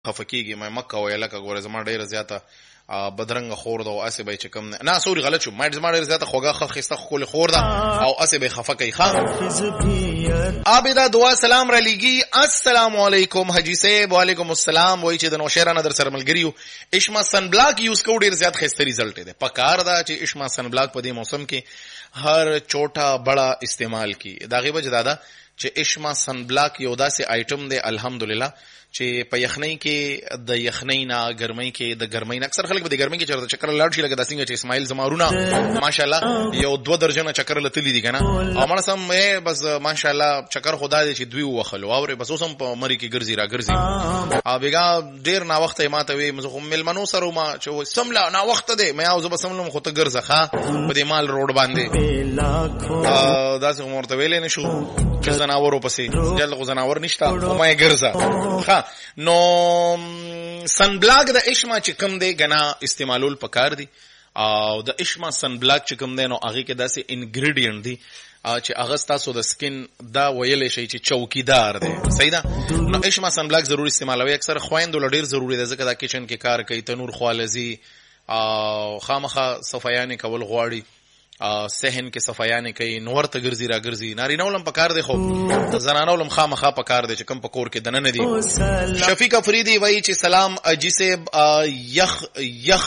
خفکیږي مې مکه وای لکه ګوره زما ډیره زیاته بدرنګ خور ده او اسې به چې کم نه سوري غلط شو ما زما ډیره زیاته خوګه خسته خول خور ده او اسې به خفکې ښا عابدا دعا سلام را لګي السلام علیکم حجی صاحب وعلیکم السلام وای چې د نوشیرانه در سره ملګریو اشما سن بلاک یوز کو ډیر زیات خسته ریزلټ ده پکار ده چې اشما سن بلاک په دې موسم کې هر چوټا بڑا استعمال کی دا غیبه جدا چې اشما سن بلاک یو داسې آیټم دی الحمدلله چې په یخنۍ کې د یخنۍ نه ګرمۍ کې د ګرمۍ نه اکثر خلک په د ګرمۍ کې چرته چکر لاړ شي لکه د څنګه چې اسماعیل زمارونه ماشاءالله یو 2 درجن چکر لتلی دي کنه او مړ سم بس ماشاءالله چکر خدا دې چې دوی وخلو او بس اوسم په مری کې ګرځي را ګرځي او بیګا ډیر نا وخت ماته وي مزه ملمنو سره ما چې سملا نا وخت دې مې او زب سملم خو ته ګرځخه په دې مال روډ باندې دا څه مرته ویلې نشو چې زناورو پسې جل زناور نشتا او ما ګرځه نو سن بلاک د اشما چې کوم دی غنا استعمالول پکار دي او د اشما سن بلاک چې کوم دی نو هغه کې داسې انګریډینټ دي چې هغه تاسو د سکین دا ویلې شي چې چوکیدار دی صحیح ده نو اشما سن بلاک ضروري استعمالوي اکثر خويندو لډیر ضروري ده ځکه دا کچن کې کار کوي تنور خوالزي او خامخه صفایانه کول غواړي سهن کې صفایانه کوي نور ته ګرځي را ګرځي نارینه ولم پکار دی خو زنانه ولم خامخا پکار دی چې کم پکور کې دنه نه دي شفیق افریدی وای چې سلام اجي سے یخ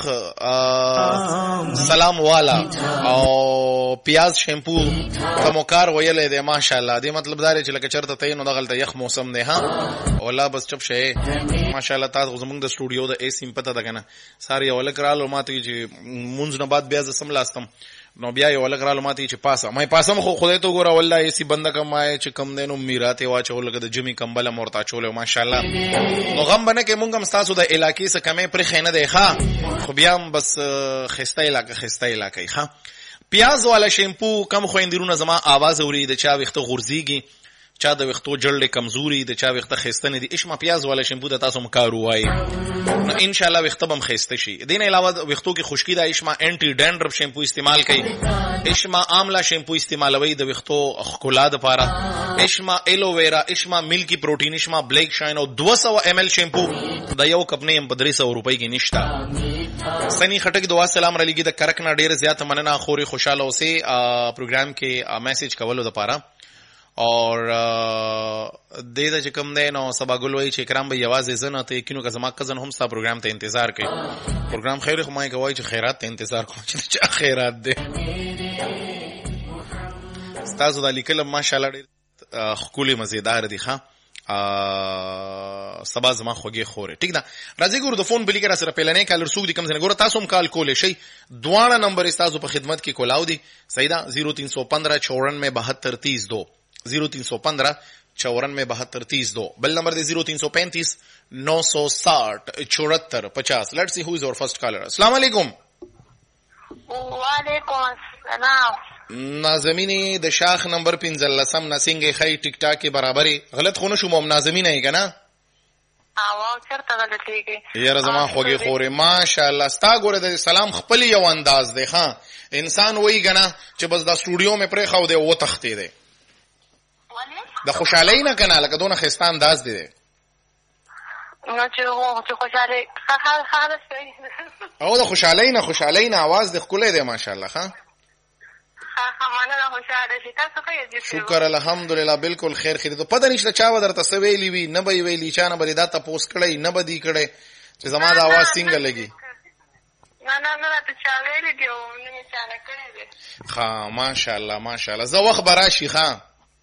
سلام والا او پیاز شیمپو کومکار ویلې دی ماشاءالله دی مطلب دا چې لکه چرته ته نو دغلته یخ موسم دی ها والله بس چپ شي ماشاءالله تاسو زمونږ د سټوډیو د اے سیم پته ده کنه ساری ولکرالو ماته چې مونږ نه بعد بیا زسم لاستم نو بیا یو لګرالو ماته چې پاسه مې پاسم خو خدای ته ګوره والله ایسی بنده کمای چې کم دینو میراته واچول لګه د جمی کمبل مورتا چول ماشاءالله نو غم بنه کې مونږ هم تاسو د علاقې څخه کمې پر خینه دی ښا خو بیا هم بس خسته علاقې ښا پیاز والا شیمپو کم خويندرونه زما आवाज اوري د چا وخت غورځيږي چا د وختو جړلې کمزوري د چا وخت خستنه دي اشما پیاز والا شیمپو د تاسو مکارو وای نو ان شاء الله وخت بم خسته شي دین علاوه وختو کې خشکی د اشما انټي ډینډرف شیمپو استعمال کړي اشما آملا شیمپو استعمالوي د وختو خکولا د پاره اشما ایلوویرا اشما ملکی پروتین اشما بلیک شاین او 200 ml شیمپو د یو کپ نه 300 روپۍ کې نشتا سنی خټک دعا سلام علیکم د کرک نه ډیر زیات مننه خوري خوشاله اوسه پروګرام کې میسج کولو د پاره اور دې د چکم دی نو سبا ګل وای چې کرام به یوازې زنه ته کینو که زما کزن هم ستا پروګرام ته انتظار کوي پروګرام خیر خو ما کوي چې خیرات ته انتظار کوم چې چا خیرات دی تاسو د لیکل ماشاءالله ډېر خولي مزیدار دي ښا سبا زما خوږی خوره ټیک ده راځي ګورو د فون بلی کرا سره پهلنې کالر سوق دي کم څنګه ګورو تاسو هم کال کولې شي دوانه نمبر تاسو په خدمت کې کولاو دي صحیح ده 0315 94 میں 72 32 0315 94 میں 72 32 بل نمبر دے 0335 960 74 50 لیٹس سی ہو از اور فرسٹ کالر السلام علیکم وعلیکم السلام نازمینی د شاخ نمبر 15 نسنګ خی ټیک ټاک کې برابرۍ غلط خونه شو مم نازمینه یې کنه او چرته غلطیږي یاره زما خوږی خوره ماشاءالله ستا ګوره د سلام خپل یو انداز دی ها انسان وای کنه چې بس د سټوډیو مې پرې خو دی و تختې دی د خوشالۍ نه کنه لکه دونه خسته انداز دی نو چې خوشاله خاله او د خوشالۍ نه आवाज د خلې دی ماشاءالله ها شکر الحمدلله بالکل خیر خیر ته پدې نشته چا ودرته سویلی وی نه به ویلی چا نه به دا تاسو کړی نه به دی کړی چې زما د आवाज څنګه لګي نه ته چا ویلی دی او نه چا نه کړی دی ها ماشاءالله زه وخت براشي ها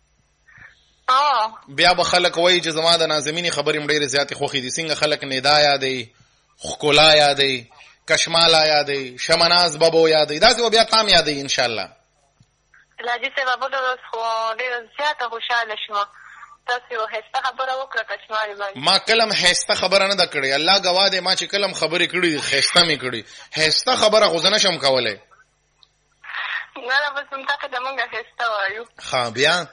بیا به خلک وای چې زما د نازمینی خبرې مډېره زیاتې خوخې دي څنګه خلک ندا یادې خکولا یادې کشمالا یادې شمناز بابو یادې دا څه بیا تام یادې ان شاء الله لاجی سے بابو د خو ډېر زیاته خوشاله شوم تاسو یو هسته خبره وکړه کشمالي باندې ما کلم هسته خبره نه د کړې الله گواه دې ما چې کلم خبرې کړې هسته می کړې هسته خبره خو زنه شم کولای نه بس مونږ ته د مونږه هسته وایو ها بیا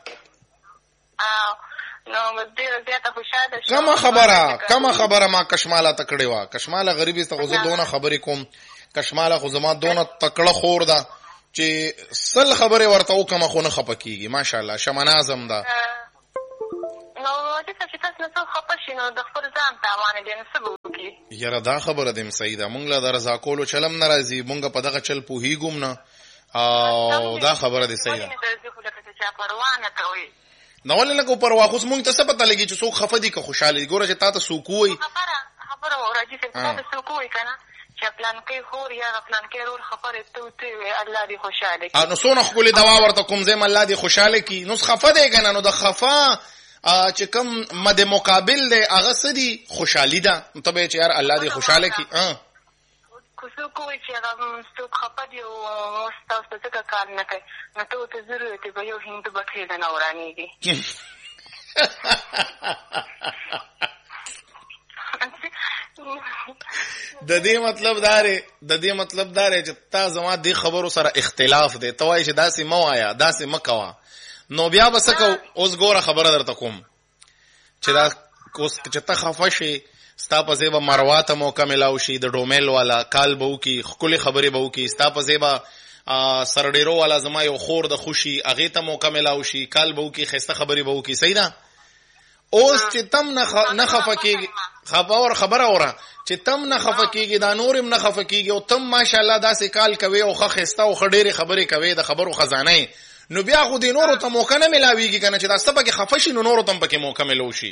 نو ډېر زیاته خوشاله شوم کما خبره ما کشماله تکړې وا کشماله غریبي ته غوځه دونه خبرې کوم کشماله خو زما دونه تکړه خور ده چې سل خبره ورته وکم خو نه خپکیږي ماشاءالله شمنازم ده نو راځي چې تاسو نه څوک خفه شي نو د خپل ځان تاوان دی نو څه به وکړي. یاره دا خبره دې سیده مونږ له د رضا کولو چلم نه راځي مونږ په دغه چل پوهېږو نه او دا خبره دې سیده نو ولې لکه پروا خو مونږ ته څه پته لګي چې څوک خفه دي که خوشحاله دي ګوره چې تا ته څوک ووایي خبره راځي چې تا ته څوک ووایي که نه چې پلانکۍ خور یا پلانکۍ رور خبرې ته وتې وې الله دې خوشحاله کړي. نو څونه ښکلې دوا ورته کوم ځای الله دې خوشحاله کړي نو خفه دی که نه نو د خفه چې کوم مد مقابل دی هغه څه دي خوشحالي ده نو ته به یې چې یار الله دې خوشحاله کړي. که څوک ووایي چې هغه څوک خفه دي او ستاسو ته ځکه کار نه کوي نو ته ورته ضرورت به یو هندو به کښېږده نه ورانېږي. د دې مطلب دا دی چې تا زما دې خبرو سره اختلاف دی ته وایي چې داسې مه وایه داسې مه کوه نو بیا به څه کوو. اوس ګوره خبره درته کوم چې ته خفه شي ستا په ځای به مروا ته موقع ملاو شي د ډومیل والا کال به وکړي ښکلې خبرې به وکړي ستا په ځای به سرډیرو والا زما یو خور د خوشي هغې ته موقع ملاو شي کال به وکړي ښایسته خبرې به وکړي صحیح ده. اوس چې تم نه خفه کېږي خبره اوره چې تم نه خفه کېږي دا نور هم نه خفه کېږي او تم ماشاءالله داسې کال کوي او ښه ښایسته او ښه ډېرې خبرې کوي د خبرو خزانه نو بیا خو دې نورو ته موقع نه ملاویږي که نه چې دا څه پکې خفه شي نو نورو ته هم پکې موقع ملو شي.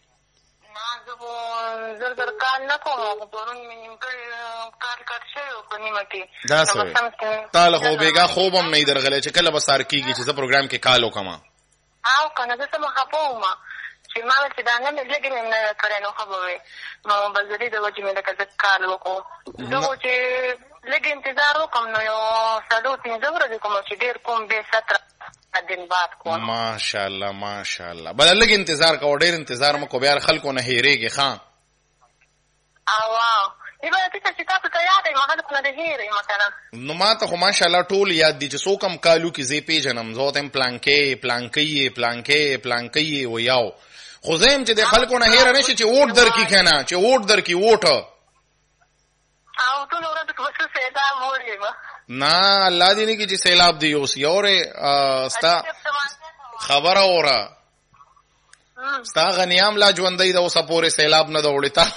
زر کار نه کوم پرون مې نیمګړی کار شوی و په نیمه کې دا څه تا له خو بېګا خوب هم نه یې درغلی چې کله به سار کېږي چې زه پروګرام کې کال وکړم او که نه زه څه به خفه وم چې ما چې دا نه مې لږې مې نه کړی نو ښه به وې نو بس د دې د وجې مې لکه زه کار وکړو زه خو چې لږ انتظار وکړم نو یو 4-5 ورځې کوم چې ډېر کوم بې 17 دن بعد کوم. ماشاءالله بله لږ انتظار کوه ډېر انتظار مه کوه بیا خلکو نه هېرېږي ښه نو ما ته خو ماشاءالله ټول یاد دي چې څوک هم کالو کې زه پېژنم زه ورته یم پلانکۍ یې ویاو خو زه یم چې د خلکو نه هېره نه شي چې ووټ درکړي که نه چې ووټ درکړي ووټه نه الله دې نه کړي چې سیلاب دی یوسي اورې ستا خبره اوره ستا غنیام لا ژوندی ده اوسه پورې سیلاب نه ده وړې تا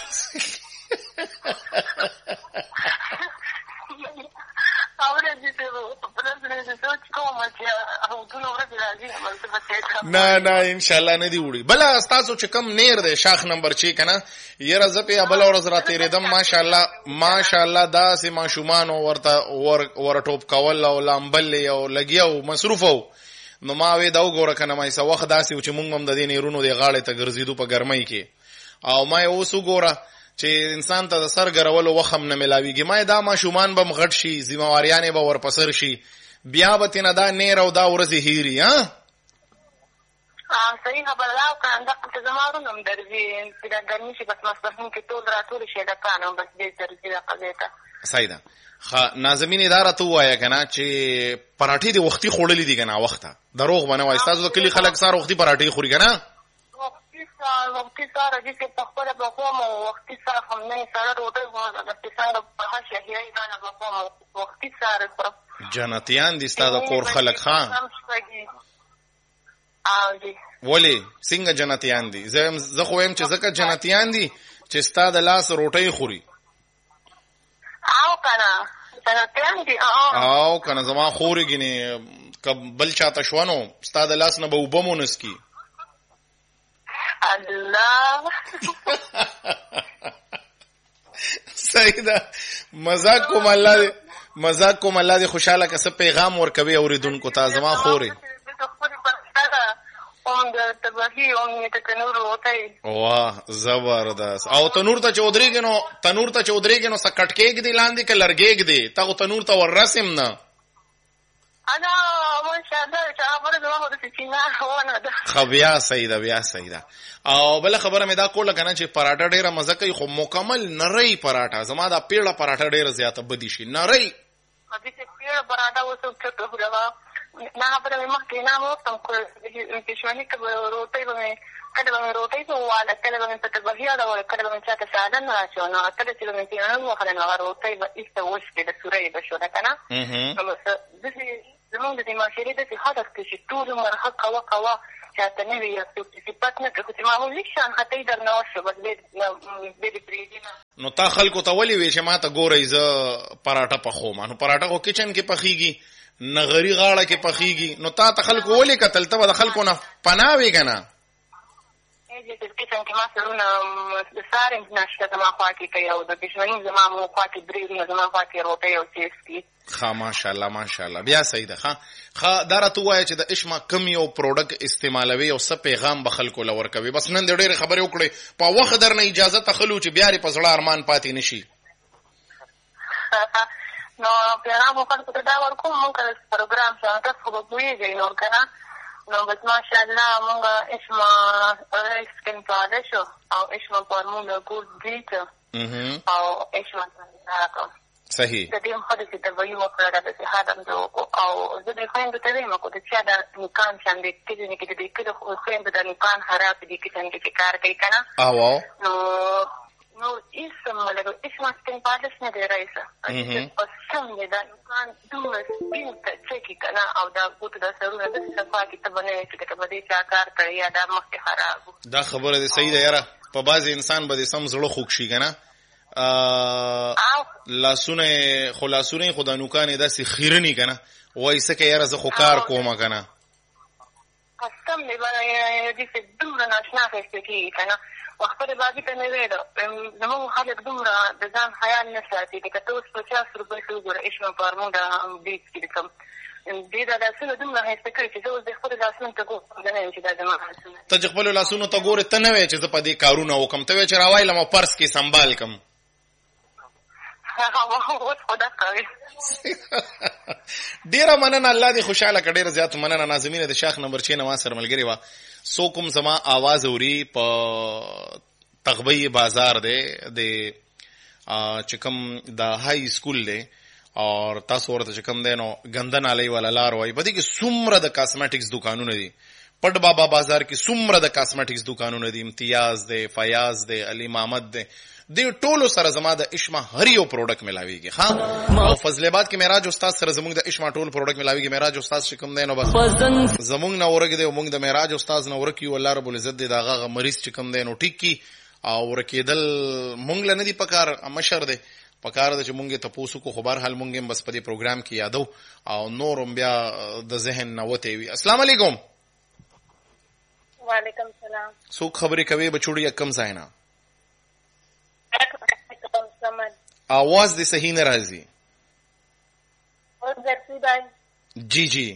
نه انشاءالله نه دی وړي بله ستاسو چې کم نیر دی شاخ نمبر 6 که نه یره زه پې بله ورځ را تېرېدم ماشاءالله داسې ماشومانو ورته ورټوپ کول او لامبل او لګیا او مصروف او نو ما وې دا وګوره که نه ما یې څه وخت داسې و چې مونږ هم د دې نیرونو د غاړې ته ګرځېدو په ګرمۍ کې او ما یې اوس وګوره چې انسان ته د سر ګرولو وخت هم نه ملاویږي ما یې دا ماشومان به غټ شي ذمهواریانې به ورپسر شي بیا به تېنه دا نیر او دا ورځې هېري صحیح خبره ده او که همدغسې زما ورونه هم درځي چې دا ګرمي شي بس ماسپښین کې ټول راټول شي ډکان هم بس ډېر درځي دا قضیې ته صحیح ده نازمینې دا راته ووایه که نه چې پراټې دې وختي خوړلي دي که نه وخته دروغ به نه وایي ستاسو د کلي خلک سهار وختي پراټې خوري که نه وختي سهار راځي چې په خپله به خورم او وختي سهار هم نه سړه ډوډۍ خورم داسې سهار په ښه شهیرۍ باندې به خورم وختي سهار خورم جنتیان دي ستا د کور خلک ولې څنګه جنتیان دي زه خو وایم چې ځکه جنتیان دي چې ستا د لاس روټۍ خوري او که نه زما خورې ګینې که بل چاته شوه نو ستا د لاس نه به اوبه مو نسکي الله صحیح ده مزاق کوم الله دې خوشحاله که څه پیغام ورکوي اوریدونکو ته زما خورې واه زبردست او تنور ته چې ودرېږي نو څه کټکې ږدي لاندې که لرګې ږدي تا خو تنور ته وررسم نه بیا صحیح ده او بله خبره مې دا کوله که نه چې پراټه ډېره مزه کوي خو مکمل نری پراټه زما دا پیړه پراټه ډېره زیاته بدي شي نری نه خبره مې مخکې نه وکړم پېشمني که به روټۍ به مې کله به مې روټۍ په وواله کله به مې په تبهي اړوله کله به مې چاته ساده نه اچوه نو کله چې به مې تېرڼه ووهله نو هغه روټۍ به ایسته وشکې د سوری به شوله که نه نو بس داسې زمونږ د دې معاشرې داسې هدف دی چې ټول عمر ښه کوه چاته نه وي یا څوک چې صفت نه کړي خو چې معمولي شان خطۍ درنه وشوه بس بې دې پرېږدي نه. نو تا خلکو ته ولې وې چې ما ته ګورئ زه پراټه پخوم؟ نو پراټه خو کچن کې پخېږي، نغري غاړه کې پخېږي، نو تا ته خلکو ولې کتل؟ ته به د خلکو نه پناه وې که نه؟ کچن کې ما سرونه د سارنج ناشته زما خوا کې کوي او د پېشمني زما مو خوا کې بریدونه زما خوا کې روټۍ او چیس کې. ښه ماشاءالله ماشاءالله بیا صحیح ده. ښه دا راته ووایه چې د اشما کم یو پروډکټ استعمالوي او څه پیغام به خلکو له ورکوي؟ بس نن دې ډېرې خبرې وکړې، په وخت درنه اجازه تخلو چې بیا یې په زړه ارمان پاتې نه شي. نو پیغام مو خلکو ته دا ورکوم مونږ که پروګرام شو تاسو خو به پوهېږئ نور که نه. نو بس ماشاءالله مونږ اشما سکن پالش او اشما فارمولا ګولډ بریټ او اشما راکړه. صحیح. د دې خو چې طبیعي وکړه د صحت هم زه او زه د خویندو ته وایم که د چا د نوکان شان د کلي کې د دې کلي خویندو د نوکان خراب دي کچن کې کار کوي که نه نو اسم لګو اسم سکن پالش نه دی رایسه په سم دی دا نوکان دومره سپین چکي که نه او دا ګوتو دا سرونه داسې صفا کې ته به نه وایې چې که به دې چا کار کړی یا دا مخکې خراب. دا خبره دې صحیح ده یاره، په بعضې انسان به دې سم زړه خوږ شي که نه. لاسونه خو لاسونه خو د نوکانې داسې خیرني که نه وایي څه که یاره زه خو کار کومه که نه. قسم دی داسې دومره ناشنا ښایسته کېږي که نه. خپلې بازي ته مې ویل زموږ خلک دومره د ځان خیال نه ساتي لکه ته اوس 50 روپۍ ښه وګوره اشما فارمولا بیټ کې کوم دې دا لاسونه دومره ښایسته کړي چې زه اوس د خپلو لاسونو ته ګورم نه یم چې دا زما لاسونه. ته چې خپلو لاسونو ته ګورې ته نه وایې چې زه په دې کارونه وکړم، ته وایې چې راوایلم او پرس کې سنبال کړم. اوس خو دا کوي. ډېره مننه، الله دې خوشحاله کړه. ډېره زیاته مننه. ناظمینه د شاخ نمبر 6 نه ما سره ملګرې وه. څوک هم زما آواز اوري په تغبی بازار دی د چې کوم د های سکول دی او تاسو ورته چې کوم دی نو ګنده نالۍ والا لار وایي، په دې کې څومره د کاسمیټکس دوکانونه دي. پټ بابا بازار کې څومره د کاسمیټکس دوکانونه دي، امتیاز دی، فیاض دی، علي محمد دی، دې ټولو سره زما د اشما هر یو پروډکټ ملاویږي. او فضل آباد کې معراج استاد سره زموږ د اشما ټول پروډکټ ملاویږي. معراج استاد چې کوم دی نو بس زموږ نه ورګ دی او موږ د معراج استاد نه ورکیو. الله رب العزت دې دغه مریض چې کوم دی نو ټیک کی او ورکیدل مونږ له نه دی پکار مشر دی پکار د چې مونږ ته پوسو کو خبر حال مونږ هم بس په دې پروګرام کې یادو او نورم بیا د ذهن نه وته وي. السلام علیکم. وعلیکم السلام. څوک خبرې کوي بچوړي کم ځای نه؟ आवाज دې صحیح نه راځي. جی جی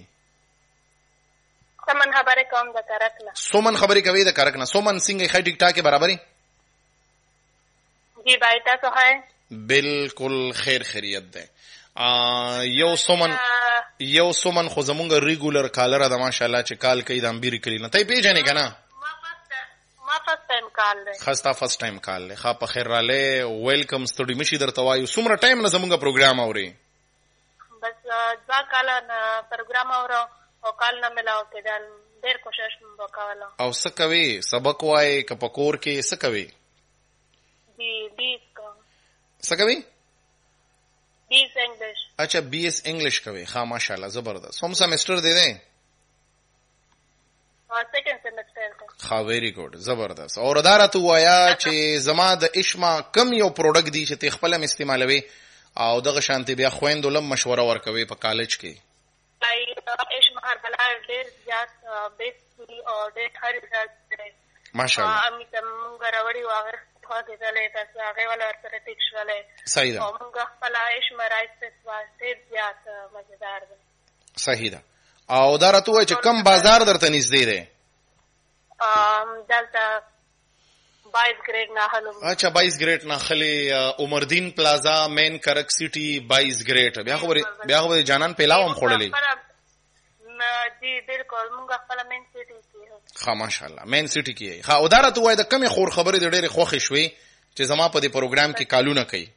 سمن خبرې کوم د کرکنا. سومن خبرې کوي د کرکنا. سومن څنګه خې ټیک ټاک برابرې؟ جی بھائی تاسو های بالکل خیر خیریت ده. یو سومن خو زمونږ ریګولر کالر ده ماشاءالله چې کال کوي د امبیر کلی نه. ته پیژنې کنه؟ ما فرست ټایم کال له. خستا فرست ټایم کال له. ښه په خیر راله ویلکم ستړي مشي درته وایو. څومره ټایم نه زمونږ پروګرام اوري؟ بس 2 کال نه پروګرام اورو او کال نه ملاو کېدل. ډېر کوشش وکړم. او څه کوي؟ سبق وایي که په کور کې څه کوي؟ څه کوي؟ BS انګلیش. اچھا BS انګلیش کوي. ښه ماشاءالله زبردست. کوم سیمستر دی دی؟ سیکنډ سیمستر دی. ښه ویری ګډ زبردست. او دا راته وایا چې زما د اشما کم یو پروډکټ دی چې ته خپل هم استعمالوي او دغه شانتي بیا خويندو لم مشوره ورکوي په کالج کې؟ اشما هر بلار ډېر زیات بیسټي او ډېر هر ماشاءالله. امي تم غراوړي واغر خواږه دلې تاسو هغه ولا سره ټیک شولې. صحیح ده. او موږ خپل اشما رایس ډېر زیات مزیدار ده. صحیح ده. او دا راته وای چې کم بازار درته نږدې دی؟ دلته 22 گریډ نه خلم. اچھا 22 گریډ نه خلی عمردین پلازا مین کرک سیټي 22 گریډ. بیا خو جانان پیلاو هم خوړلې. جی بالکل موږ خپل مین سیټي کې. ښه ماشاءالله مین سیټي کې. ښه او دا راته وای د کمې خور خبرې د ډېرې خوښې شوې چې زما په دې پروګرام کې کالونه کوي.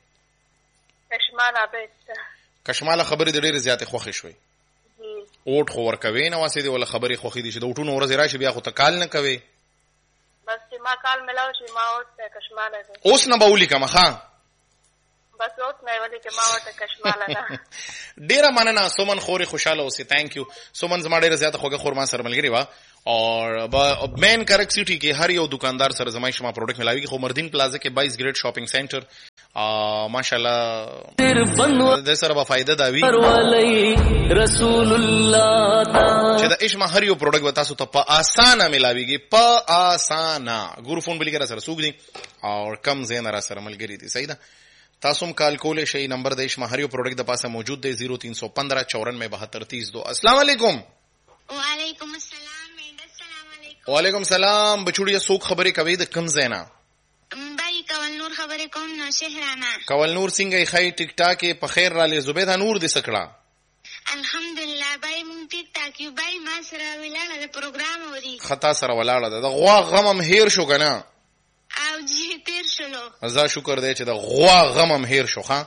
کشماله خبرې د ډېرې زیاتې خوښې شوې. اوټ خو ورکوي نه واسې دی ولا خبرې خوښې دي چې د اوټونو ورځې راشي بیا خو ته کال نه کوي. بس چې ما کال ملاو شي ما اوس کشماله ده. اوس نه به ولیکم. ښه بس اوس مې ولې چې ما ورته کشماله ده. ډیره مننه سومن خوري خوشاله اوسې. ثانک یو سومن. زما ډیره زیاته خوږه خور ما سره ملګری وا اور مین کرک سٹی کې هر یو دکاندار سره زما شما پروډکټ ملاوي کې خمردین پلازا کې 22 گریډ شاپینګ سنټر ماشاءالله د سره به فائدہ داوي رسول الله چې دا اشما هر یو پروډکټ وتا سو ته په اسانه ملاويږي په اسانه. ګورو فون بلی کرا سره سوق دي اور کم زین را سره ملګری دي. صحیح ده. تاسو هم کال کولې شي. نمبر د اشما هر یو پروډکټ د پاسه موجود دی 0315 9492 السلام علیکم. وعلیکم السلام. وعلیکم السلام. بچوړیا سوق خبرې کوي د کم زینا بای کول نور خبرې کوم نو شهرانه کول نور څنګه خای ټیک ټاک په خیر را لې زبیده نور دې سکړه. الحمدلله بای مونږ ټیک ټاک یو بای ما سره ولاړه د پروګرام اوري خطا سره ولاړه د غوا غمم هیر شو کنه او جی تیر شلو. زه شکر دې چې د غوا غمم هیر شو ښا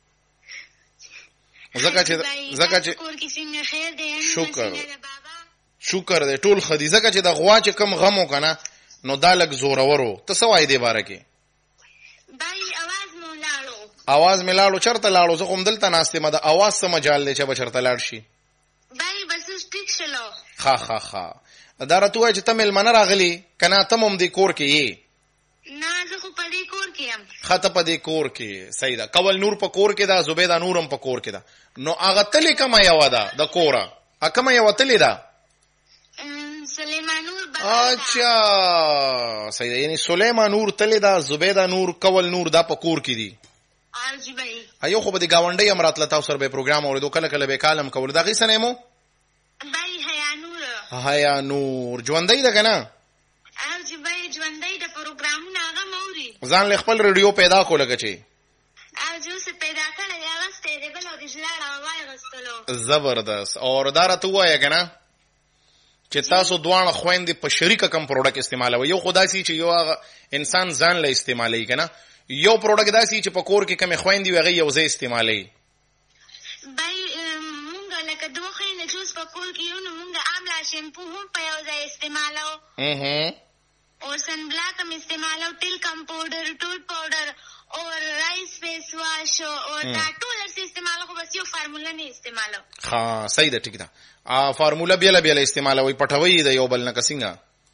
زکه چې کور کې څنګه خیر دی شکر دې ټول خدیزه که چې د غوا چې کم غمو کنه نو دا لګ زورورو. ته څه وای دې باره کې؟ بای आवाज مو لاړو. आवाज مې لاړو. چرته لاړو؟ زه کوم دلته ناشته مده आवाज سم مجال لې چې بچرته لاړ شي. بای بس ټیک شلو. ها دا راته چې تمل من راغلی کنه تمم دې کور کې یې نه زه خو په دې کور کې یم. خطه په دې کور کې. صحیح ده. کول نور په کور کې ده زبیده نورم په کور کې ده. نو هغه تلې کما یو ده د کوره اکما یو تلې ده سلیمان نور. اچھا صحیح ده. یعنی سلیمان نور تلې ده زبیده نور کول نور دا په کور کې دي. ارجی بای ایو خو به د گاونډي امرات لتا سره به پروګرام اوریدو کله کله به کالم کول دا غي سنمو بای حیا نور ژوندۍ ده کنه ارجی بای ژوندۍ ده پروګرامونه هغه موري ځان له خپل ریډیو پیدا کوله کچي ارجو سه پیدا کړل یا واسطه دې بل او دې جلاړه وای غستلو. زبردست. اور دارته وای کنه چې تاسو دوه خويندې په شریکه کم پروډکټ استعمالوي. یو خدای سي چې یو انسان ځان له استعمالي کنه یو پروډکټ داسي چې په کور کې کم خويندې وغه یو ځای استعمالي. بای مونږ لکه دوه خويندې جوس په کور کې یو نو مونږ عاملا شیمپو هم په یو ځای استعمالو. اور سن بلاک هم استعمالو. ټیل کم پاوډر ټول پاوډر اور رائس فیس واش اور دا ټول څه استعمالو خو بس یو فارمولا نه استعمالو. ها صحیح ده. ټیک ده. فارمولا بیل استعمالوي پټوي د یو بل نه کسینګه.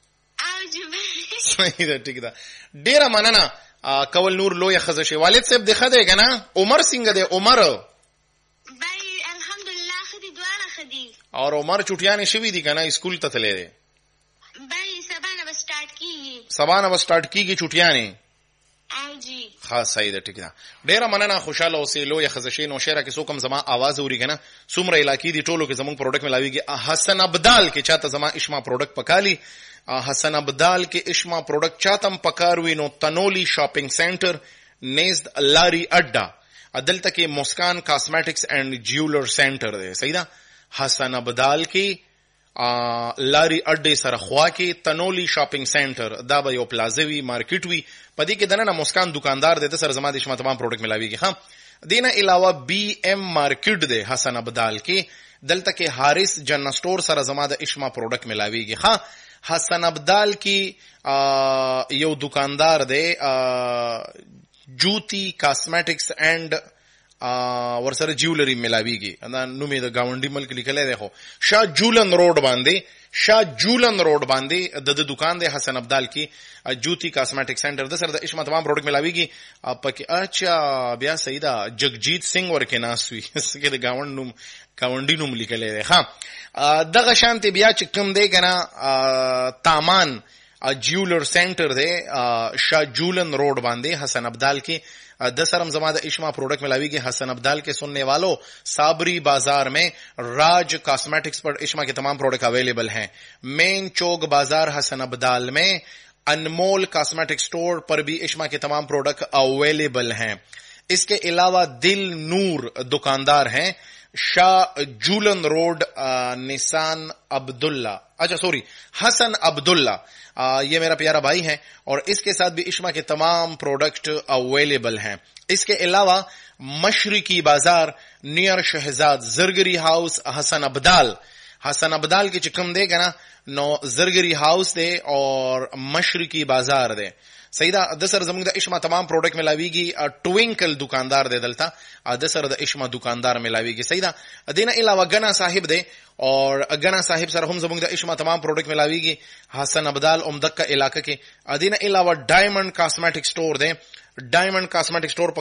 صحیح ده. ټیک ده. ډیره مننه کول نور لوی خزه شي. والد صاحب د خده کنه عمر څنګه ده؟ عمر بای الحمدلله خدي دواره خدي. اور عمر چټیانې شوی دي کنه اسکول ته تللی دی. بای سبانه بس سټارټ کیږي چټیانې. او جی خاص صحیح ده. ټیک ده. ډیره مننه خوشاله اوسې. لوی خزه شي. نو شهره کې څوک زما आवाज اوري کنه څومره علاقې دي ټولو کې زموږ پروډکټ ملاويږي. حسن ابدال کې چاته زما اشما پروډکټ پکالي. حسن ابدال کې اشما پروډکټ چاتم پکاروي نو تنولی شاپینګ سنټر نزد لاری اډا عدالت کې مسکان کاسمیټکس اینڈ جیولر سنټر دی. صحیح ده. حسن ابدال کې لاری اډې سره خوا کې تنولی شاپینګ سنټر دا به یو پلازوي مارکیټ وي. پدې کې دنه مسکان دکاندار دی سره زما د شما تمام پروډکټ ملاويږي. ها دینه علاوه بی ام مارکیټ دی حسن ابدال کې دلته کې حارث جنرل سٹور سره زما د اشما پروډکټ ملاويږي. ها حسن ابدال کی یو دکاندار دی جوتی کاسمیټکس اینڈ ورسره جیولری ملاویږي. دا نومې د گاونډي ملک لیکلې ده. خو شاه جولن روډ باندې د دکان دی حسن ابدال کی جوتی کاسمیټک سنټر د سره د اشما تمام پروډکټ ملاویږي. پکې اچھا بیا سیدا جگجیت سنگ ورکه ناسوي چې د گاونډي نوم لیکلې ده. ها دغه شانته بیا چې کوم دی کنه تامان جیولر سنټر دی شاه جولن روډ باندې حسن ابدال کی د سرم زما د اشما प्रोडक्ट मिलावीगी. हसन अब्दाल के सुनने वालों, साबरी बाजार में राज कॉस्मेटिक्स पर इश्मा के तमाम प्रोडक्ट अवेलेबल हैं. मेन चौक बाजार हसन अब्दाल में अनमोल कॉस्मेटिक स्टोर पर भी इश्मा के तमाम प्रोडक्ट अवेलेबल हैं. इसके अलावा दिल नूर दुकानदार हैं, शाह जूलन रोड निसान अब्दुल्ला, अच्छा सॉरी हसन अब्दुल्ला, ये मेरा प्यारा भाई है और इसके साथ भी इश्मा के तमाम प्रोडक्ट अवेलेबल हैं. इसके अलावा मशरिकी बाजार नियर शहजाद जरगरी हाउस हसन अब्दाल के चिकम देगा ना नो जरगरी हाउस दे और मशरिकी बाजार दे صحیح ده. د سره زموږ د اشما تمام پروډکټ ملاویږي. ټوینکل دکاندار دی دلته، د سره د اشما دکاندار ملاویږي. صحیح ده. دینه علاوه غنا صاحب دی اور غنا صاحب سره هم زموږ د اشما تمام پروډکټ ملاویږي. حسن ابدال عمدک علاقه کې. دینه علاوه ډایمنډ کاسمیټک سٹور دی. ډایمنډ کاسمیټک سٹور